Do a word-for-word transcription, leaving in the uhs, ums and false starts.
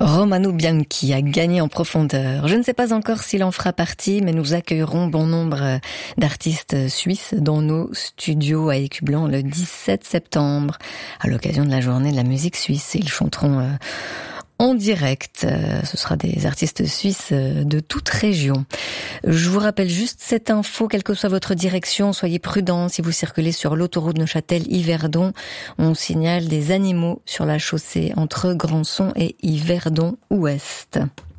Romano Bianchi a gagné en profondeur. Je ne sais pas encore s'il en fera partie, mais nous accueillerons bon nombre d'artistes suisses dans nos studios à Écublanc le dix-sept septembre, à l'occasion de la journée de la musique suisse. Ils chanteront en direct. Ce sera des artistes suisses de toute région. Je vous rappelle juste cette info, quelle que soit votre direction, soyez prudents si vous circulez sur l'autoroute Neuchâtel-Yverdon. On signale des animaux sur la chaussée entre Grandson et Yverdon-Ouest.